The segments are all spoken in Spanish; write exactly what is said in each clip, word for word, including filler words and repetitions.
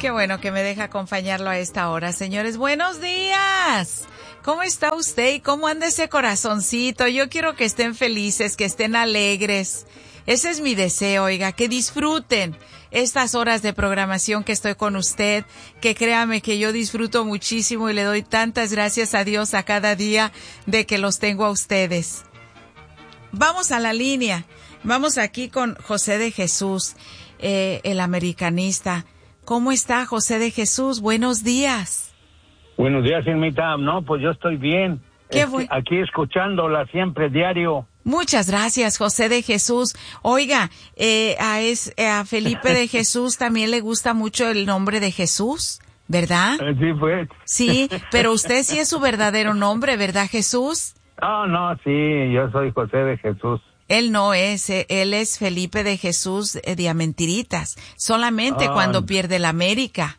qué bueno que me deja acompañarlo a esta hora. Señores, buenos días. ¿Cómo está usted y cómo anda ese corazoncito? Yo quiero que estén felices, que estén alegres. Ese es mi deseo, oiga, que disfruten estas horas de programación que estoy con usted, que créame que yo disfruto muchísimo y le doy tantas gracias a Dios a cada día de que los tengo a ustedes. Vamos a la línea. Vamos aquí con José de Jesús, eh, el americanista. ¿Cómo está, José de Jesús? Buenos días. Buenos días, Irmita. No, pues yo estoy bien. Qué es, bueno. Aquí escuchándola siempre diario. Muchas gracias, José de Jesús. Oiga, eh, a, es, a Felipe de Jesús también le gusta mucho el nombre de Jesús, ¿verdad? Sí, pues. Sí, pero usted sí es su verdadero nombre, ¿verdad, Jesús? No, no, sí, yo soy José de Jesús. Él no es, él es Felipe de Jesús eh, de Amentiritas, solamente oh. cuando pierde la América.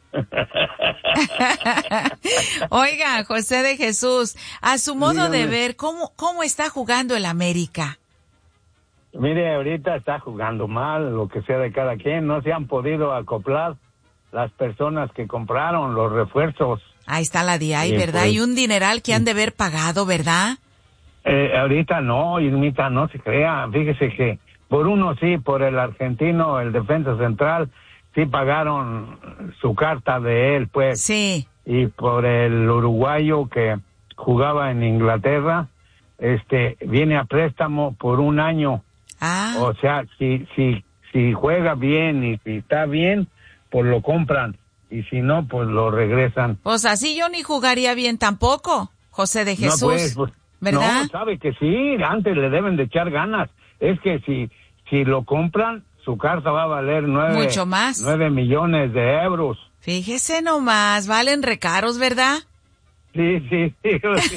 Oiga, José de Jesús, a su modo Dígame. de ver, ¿cómo, cómo está jugando el América? Mire, ahorita está jugando mal, lo que sea de cada quien, no se han podido acoplar las personas que compraron los refuerzos. Ahí está la D I, ¿verdad? Pues, y un dineral que han de haber pagado, ¿verdad? Eh, ahorita no, Irmita, no se crea. Fíjese que por uno sí, por el argentino, el defensa central, sí pagaron su carta de él, pues. Sí. Y por el uruguayo que jugaba en Inglaterra, este, viene a préstamo por un año. Ah. O sea, si, si, si juega bien y si está bien, pues lo compran. Y si no, pues lo regresan. Pues así yo ni jugaría bien tampoco, José de Jesús. No, pues, pues, ¿verdad? No, sabe que sí, antes le deben de echar ganas. Es que si, si lo compran, su carta va a valer nueve, mucho más. nueve millones de euros. Fíjese nomás, valen recaros, ¿verdad? Sí, sí, sí.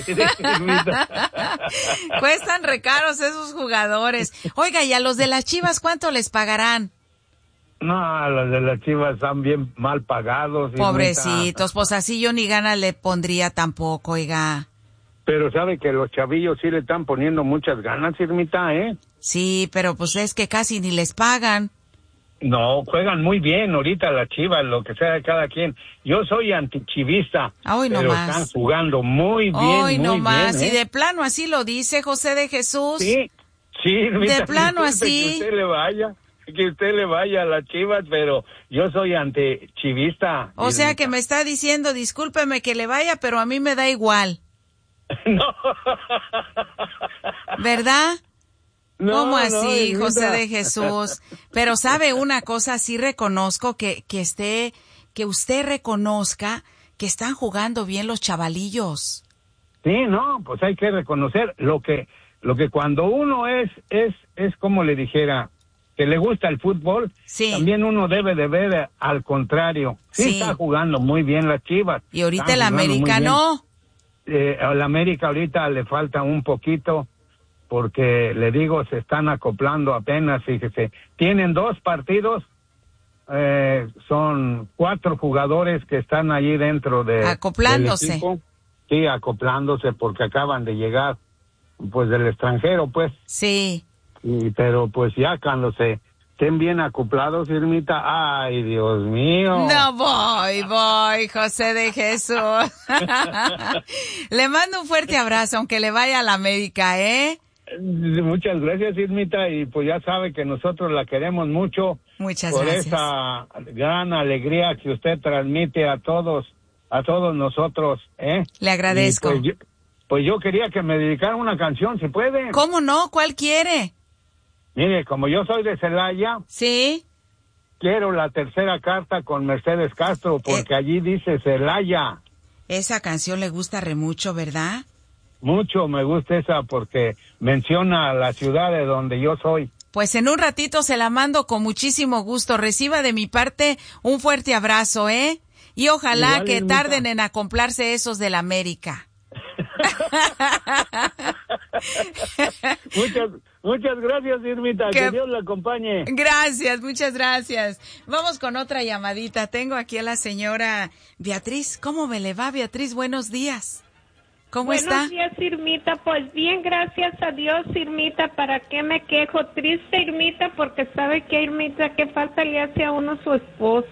Cuestan recaros esos jugadores. Oiga, ¿y a los de las Chivas cuánto les pagarán? No, los de las Chivas están bien mal pagados. Pobrecitos, pues así yo ni ganas le pondría tampoco, oiga. Pero sabe que los chavillos sí le están poniendo muchas ganas, Irmita, ¿eh? Sí, pero pues es que casi ni les pagan. No, juegan muy bien ahorita las Chivas, lo que sea de cada quien. Yo soy antichivista, Hoy no pero más. están jugando muy bien, Hoy muy no bien. más. ¿eh? Y de plano así lo dice José de Jesús. Sí, sí, Irmita, de plano así. Que usted le vaya, que usted le vaya a las Chivas, pero yo soy antichivista. O sea que me está diciendo, discúlpeme que le vaya, pero a mí me da igual. No. ¿Verdad? No, ¿Cómo así, no, José de Jesús? Pero sabe una cosa, sí reconozco que, que esté, que usted reconozca que están jugando bien los chavalillos. Sí, no, pues hay que reconocer lo que, lo que cuando uno es, es, es como le dijera, que le gusta el fútbol, sí. también uno debe de ver al contrario. Sí, sí. Está jugando muy bien las Chivas. Y ahorita el América no. Eh, al América ahorita le falta un poquito, porque le digo, se están acoplando apenas, fíjese. Tienen dos partidos, eh, son cuatro jugadores que están allí dentro de... Acoplándose. Del equipo. Sí, acoplándose porque acaban de llegar, pues, del extranjero, pues. Sí. Y, pero pues ya cuando se estén bien acoplados, Irmita, ay, Dios mío. No voy, voy, José de Jesús. Le mando un fuerte abrazo, aunque le vaya a la América, ¿eh? Muchas gracias, Irmita, y pues ya sabe que nosotros la queremos mucho. Muchas por gracias. esa gran alegría que usted transmite a todos, a todos nosotros, ¿eh? Le agradezco. Pues yo, pues yo quería que me dedicara una canción, ¿se puede? ¿Cómo no? ¿Cuál quiere? Mire, como yo soy de Celaya. Sí. Quiero la tercera carta con Mercedes Castro, porque eh, allí dice Celaya. Esa canción le gusta re mucho, ¿verdad? Mucho me gusta esa porque menciona la ciudad de donde yo soy. Pues en un ratito se la mando con muchísimo gusto. Reciba de mi parte un fuerte abrazo, ¿eh? Y ojalá Igual, que Irmita. tarden en acoplarse esos de la América. muchas, muchas gracias, Irmita. Que, que Dios la acompañe. Gracias, muchas gracias. Vamos con otra llamadita. Tengo aquí a la señora Beatriz. ¿Cómo me le va, Beatriz? Buenos días. ¿Cómo Buenos está? Buenos días, Irmita. Pues bien, gracias a Dios, Irmita. ¿Para qué me quejo? Triste, Irmita, porque sabe que, Irmita, qué falta le hace a uno su esposo.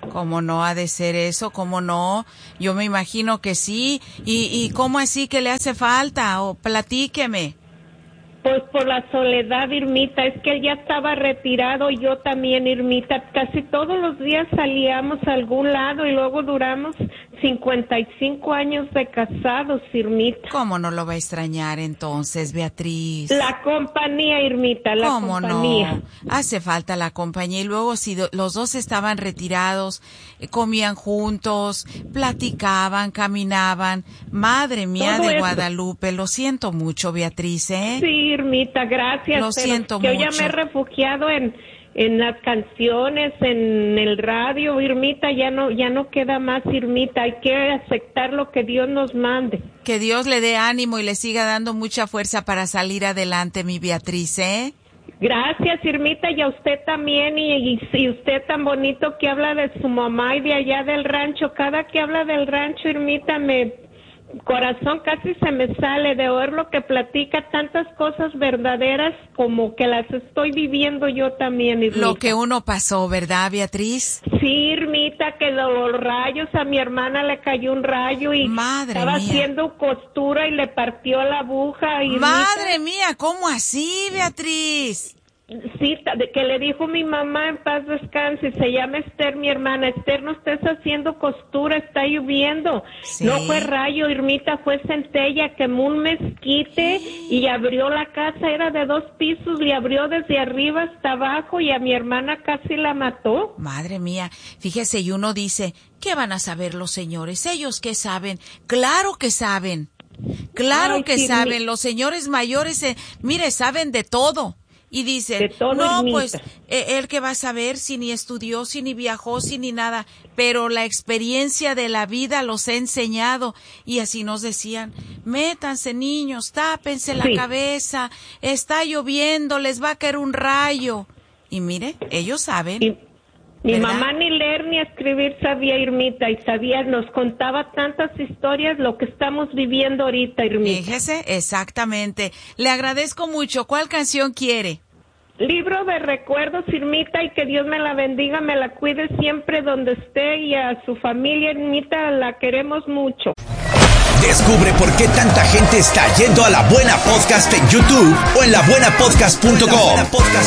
¿Cómo no ha de ser eso? ¿Cómo no? Yo me imagino que sí. ¿Y, y cómo así que le hace falta? O platíqueme. Pues por la soledad, Irmita, es que él ya estaba retirado, yo también, Irmita, casi todos los días salíamos a algún lado y luego duramos cincuenta y cinco años de casados, Irmita. ¿Cómo no lo va a extrañar entonces, Beatriz? La compañía, Irmita, la ¿Cómo compañía. no? Hace falta la compañía. Y luego si do, los dos estaban retirados, eh, comían juntos, platicaban, caminaban. Madre mía Todo de eso. Guadalupe, lo siento mucho, Beatriz, ¿eh? Sí, Irmita, gracias. Lo pero siento yo mucho. ya me he refugiado en en las canciones, en el radio, Irmita, ya no ya no queda más, Irmita, hay que aceptar lo que Dios nos mande. Que Dios le dé ánimo y le siga dando mucha fuerza para salir adelante, mi Beatriz, ¿eh? Gracias, Irmita, y a usted también, y, y, y usted tan bonito que habla de su mamá y de allá del rancho. Cada que habla del rancho, Irmita, me corazón casi se me sale de oír lo que platica, tantas cosas verdaderas como que las estoy viviendo yo también, Irmita. Lo que uno pasó, ¿verdad, Beatriz? Sí, Irmita, que los rayos, a mi hermana le cayó un rayo y Madre estaba mía. haciendo costura y le partió la aguja. Irmita. Madre mía, ¿cómo así, Beatriz? Sí, de que le dijo mi mamá, en paz descanse, se llama Esther, mi hermana. Esther, no estés haciendo costura, está lloviendo. Sí. No fue rayo, Irmita, fue centella, quemó un mezquite y abrió la casa, era de dos pisos, y abrió desde arriba hasta abajo y a mi hermana casi la mató. Madre mía, fíjese, y uno dice, ¿qué van a saber los señores? ¿Ellos qué saben? Claro que saben, claro Ay, que sí, saben, mi- los señores mayores, eh, mire, saben de todo. Y dicen, De todo, no, Irmita. pues, eh, él que va a saber si ni estudió, si ni viajó, si ni nada, pero la experiencia de la vida los ha enseñado. Y así nos decían, métanse niños, tápense la Sí. cabeza, está lloviendo, les va a caer un rayo. Y mire, ellos saben. Y mi ¿verdad? mamá ni leer ni escribir sabía, Irmita, y sabía, nos contaba tantas historias, lo que estamos viviendo ahorita, Irmita. Fíjese, exactamente. Le agradezco mucho. ¿Cuál canción quiere? Libro de recuerdos, Irmita, y que Dios me la bendiga, me la cuide siempre donde esté, y a su familia, Irmita, la queremos mucho. Descubre por qué tanta gente está yendo a La Buena Podcast en YouTube o en la buena podcast punto com.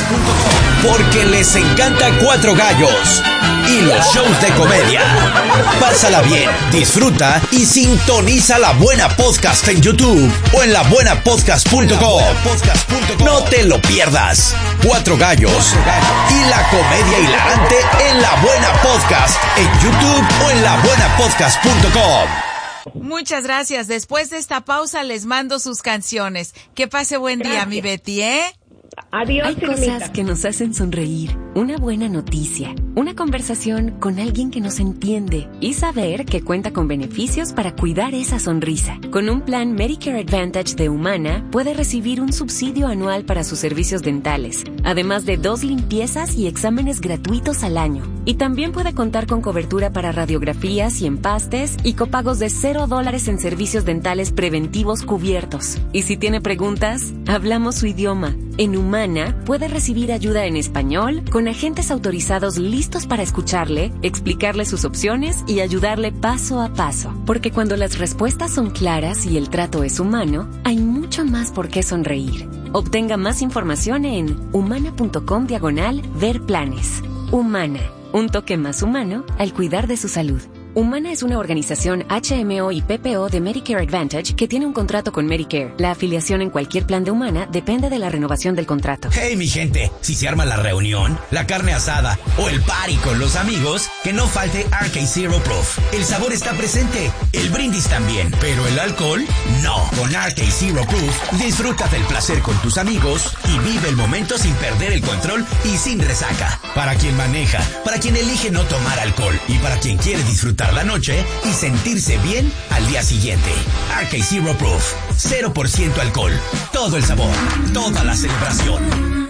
Porque les encanta Cuatro Gallos y los shows de comedia. Pásala bien, disfruta y sintoniza La Buena Podcast en YouTube o en la buena podcast punto com. No te lo pierdas. Cuatro Gallos y la comedia hilarante en La Buena Podcast en YouTube o en la buena podcast punto com. Muchas gracias. Después de esta pausa les mando sus canciones. Que pase buen día, Gracias. mi Betty, ¿eh? Adiós, Hay Irmita. cosas que nos hacen sonreír, una buena noticia, una conversación con alguien que nos entiende y saber que cuenta con beneficios para cuidar esa sonrisa. Con un plan Medicare Advantage de Humana, puede recibir un subsidio anual para sus servicios dentales, además de dos limpiezas y exámenes gratuitos al año. Y también puede contar con cobertura para radiografías y empastes y copagos de cero dólares en servicios dentales preventivos cubiertos. Y si tiene preguntas, hablamos su idioma. En Humana puede recibir ayuda en español con agentes autorizados listos para escucharle, explicarle sus opciones y ayudarle paso a paso. Porque cuando las respuestas son claras y el trato es humano, hay mucho más por qué sonreír. Obtenga más información en humana.com diagonal ver planes. Humana, un toque más humano al cuidar de su salud. Humana es una organización H M O y P P O de Medicare Advantage que tiene un contrato con Medicare. La afiliación en cualquier plan de Humana depende de la renovación del contrato. Hey, mi gente, si se arma la reunión, la carne asada o el party con los amigos, que no falte R K Zero Proof. El sabor está presente, el brindis también, pero el alcohol, no. Con R K Zero Proof, disfruta del placer con tus amigos y vive el momento sin perder el control y sin resaca. Para quien maneja, para quien elige no tomar alcohol y para quien quiere disfrutar la noche y sentirse bien al día siguiente. R K Zero Proof, cero por ciento alcohol, todo el sabor, toda la celebración.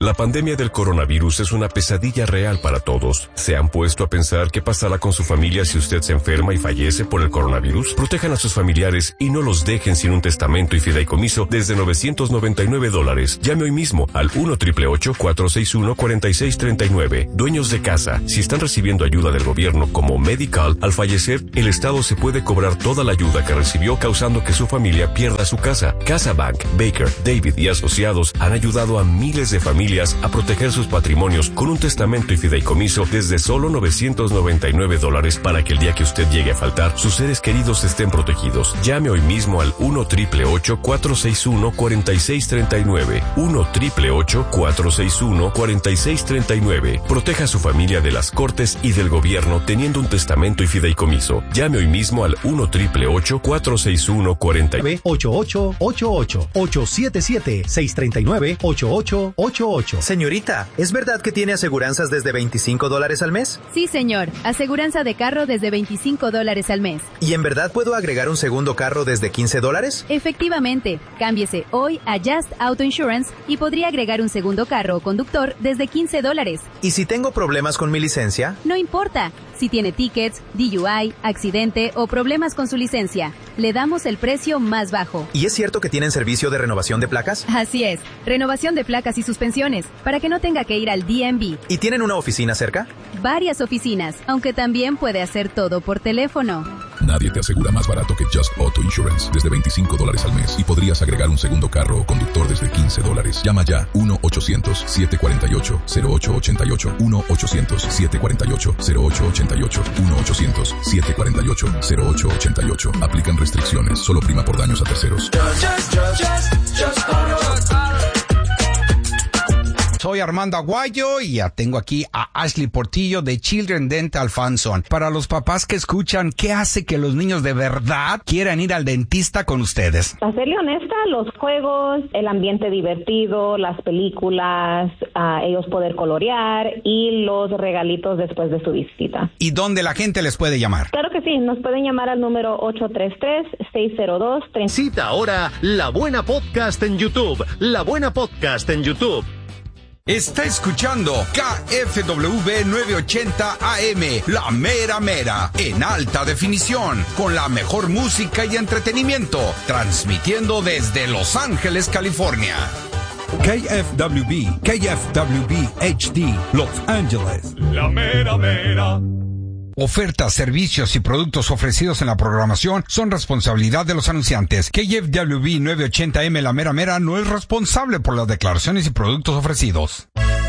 La pandemia del coronavirus es una pesadilla real para todos. ¿Se han puesto a pensar qué pasará con su familia si usted se enferma y fallece por el coronavirus? Protejan a sus familiares y no los dejen sin un testamento y fideicomiso desde novecientos noventa y nueve dólares. Llame hoy mismo al uno ocho ocho ocho, cuatro seis uno, cuatro seis tres nueve. Dueños de casa, si están recibiendo ayuda del gobierno como Medical, al fallecer, el Estado se puede cobrar toda la ayuda que recibió, causando que su familia pierda su casa. CasaBank, Baker, David y asociados han ayudado a miles de familias a proteger sus patrimonios con un testamento y fideicomiso desde solo novecientos noventa y nueve dólares para que el día que usted llegue a faltar, sus seres queridos estén protegidos. Llame hoy mismo al uno ocho ocho ocho, cuatro seis uno, cuatro seis tres nueve. uno ocho ocho ocho, cuatro seis uno, cuatro seis tres nueve. Proteja a su familia de las cortes y del gobierno teniendo un testamento y fideicomiso. Llame hoy mismo al uno ocho ocho ocho, cuatro seis uno, cuatro ocho ocho ocho ocho, ocho siete siete, seis tres nueve, ocho ocho ocho ocho. Señorita, ¿es verdad que tiene aseguranzas desde veinticinco dólares al mes? Sí, señor. Aseguranza de carro desde veinticinco dólares al mes. ¿Y en verdad puedo agregar un segundo carro desde quince dólares? Efectivamente. Cámbiese hoy a Just Auto Insurance y podría agregar un segundo carro o conductor desde quince dólares. ¿Y si tengo problemas con mi licencia? No importa. Si tiene tickets, D U I, accidente o problemas con su licencia, le damos el precio más bajo. ¿Y es cierto que tienen servicio de renovación de placas? Así es. Renovación de placas y suspensiones, para que no tenga que ir al D M V. ¿Y tienen una oficina cerca? Varias oficinas, aunque también puede hacer todo por teléfono. Nadie te asegura más barato que Just Auto Insurance, desde veinticinco dólares al mes. Y podrías agregar un segundo carro o conductor desde quince dólares. Llama ya, uno ochocientos, siete cuatro ocho, cero ocho ocho ocho, uno ochocientos, siete cuatro ocho, cero ocho ocho ocho, uno ochocientos, siete cuatro ocho, cero ocho ocho ocho. Aplican restricciones, solo prima por daños a terceros. Just, just, just, just auto. Soy Armando Aguayo y ya tengo aquí a Ashley Portillo de Children Dental Funson. Para los papás que escuchan, ¿qué hace que los niños de verdad quieran ir al dentista con ustedes? Para serle honesta, los juegos, el ambiente divertido, las películas, uh, ellos poder colorear y los regalitos después de su visita. ¿Y dónde la gente les puede llamar? Claro que sí, nos pueden llamar al número ocho tres tres, seis cero dos, tres. Cita ahora La Buena Podcast en YouTube. La Buena Podcast en YouTube. Está escuchando K F W novecientos ochenta A M, La Mera Mera, en alta definición, con la mejor música y entretenimiento, transmitiendo desde Los Ángeles, California. K F W B, K F W B H D, Los Ángeles. La Mera Mera. Ofertas, servicios y productos ofrecidos en la programación son responsabilidad de los anunciantes. K F W B novecientos ochenta A M La Mera Mera no es responsable por las declaraciones y productos ofrecidos.